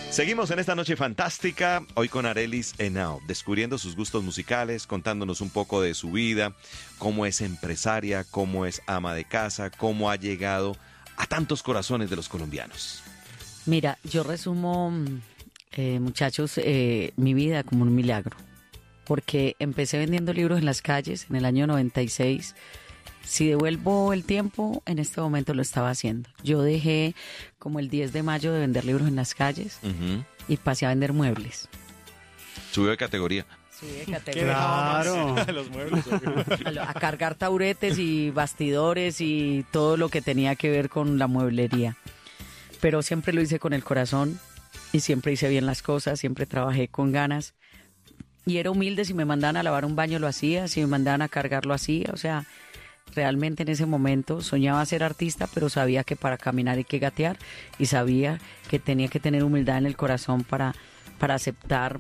Seguimos en esta noche fantástica, hoy con Arelis Henao, descubriendo sus gustos musicales, contándonos un poco de su vida, cómo es empresaria, cómo es ama de casa, cómo ha llegado a tantos corazones de los colombianos. Mira, yo resumo, muchachos, mi vida como un milagro, porque empecé vendiendo libros en las calles en el año 96. Si devuelvo el tiempo, en este momento lo estaba haciendo. Yo dejé como el 10 de mayo de vender libros en las calles y pasé a vender muebles. Subió de categoría. Subí de categoría. Claro. Los muebles. A cargar tauretes y bastidores y todo lo que tenía que ver con la mueblería. Pero siempre lo hice con el corazón y siempre hice bien las cosas, siempre trabajé con ganas. Y era humilde, si me mandaban a lavar un baño lo hacía, si me mandaban a cargar lo hacía, o sea... Realmente en ese momento soñaba ser artista, pero sabía que para caminar hay que gatear y sabía que tenía que tener humildad en el corazón para aceptar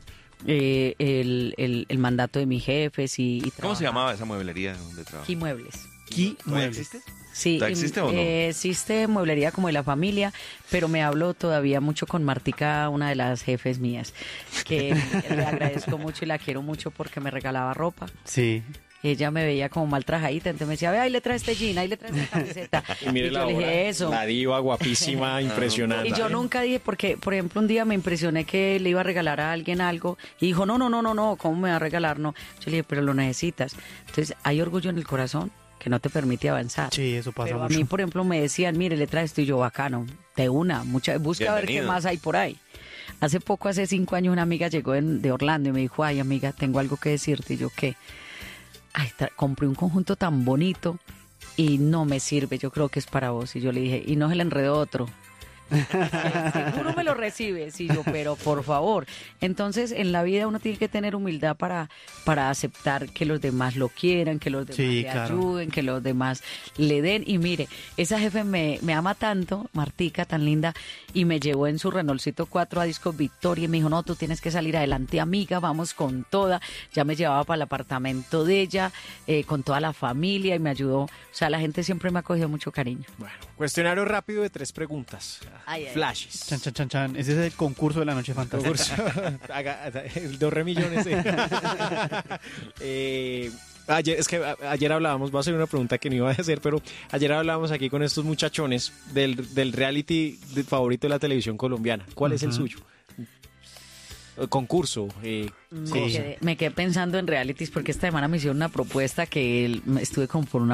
el mandato de mis jefes y ¿Cómo se llamaba esa mueblería donde trabajaba? Qui Muebles. ¿Todavía existe? Sí, ¿Todavía existe o no? Existe mueblería como de la familia, pero me hablo todavía mucho con Martica, una de las jefes mías, que le agradezco mucho y la quiero mucho porque me regalaba ropa. Sí. Ella me veía como mal trajadita, entonces me decía, ve, ahí le trae este jean, ahí le trae esta camiseta. Y mire yo la le obra, dije eso. la diva guapísima, impresionante. Y yo nunca dije, porque, por ejemplo, un día me impresioné que le iba a regalar a alguien algo y dijo, no, ¿cómo me va a regalar? No. Yo le dije, pero lo necesitas. Entonces, hay orgullo en el corazón que no te permite avanzar. Sí, eso pasa Pero mucho. a mí, por ejemplo, me decían, mire, le trae esto y yo, bacano, de una, busca a ver qué Bienvenido. más hay por ahí. Hace 5 años, una amiga llegó de Orlando y me dijo, ay, amiga, tengo algo que decirte. Y yo, ¿qué? Ay, compré un conjunto tan bonito y no me sirve, yo creo que es para vos. Y yo le dije, y no se le enredó otro. Seguro me lo recibes. Y yo, pero por favor. Entonces, en la vida uno tiene que tener humildad para aceptar que los demás lo quieran, que los demás Sí, le claro. ayuden, que los demás le den. Y mire, esa jefe me ama tanto, Martica, tan linda, y me llevó en su Renaultcito 4 a Discos Victoria y me dijo, no, tú tienes que salir adelante, amiga, vamos con toda. Ya me llevaba para el apartamento de ella, con toda la familia y me ayudó. O sea, la gente siempre me ha cogido mucho cariño. Bueno, cuestionario rápido de 3 preguntas. Ay, ay. Flashes. Chan, chan, chan, chan. Ese es el concurso de la noche fantástica. Concurso. El de 2 millones. Ayer hablábamos, voy a hacer una pregunta que no iba a hacer, pero ayer hablábamos aquí con estos muchachones del reality favorito de la televisión colombiana. ¿Cuál es el suyo? Concurso. Me quedé pensando en realities porque esta semana me hicieron una propuesta que estuve como por una